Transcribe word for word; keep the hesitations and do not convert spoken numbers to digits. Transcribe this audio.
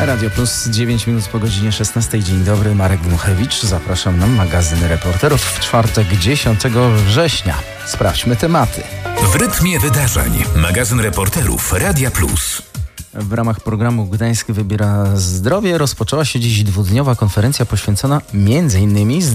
Radio Plus, dziewięć minut po godzinie szesnastej. Dzień dobry, Marek Dmuchewicz. Zapraszam na magazyn Reporterów w czwartek, dziesiątego września. Sprawdźmy tematy. W rytmie wydarzeń. Magazyn Reporterów Radia Plus. W ramach programu Gdańsk wybiera zdrowie rozpoczęła się dziś dwudniowa konferencja poświęcona między innymi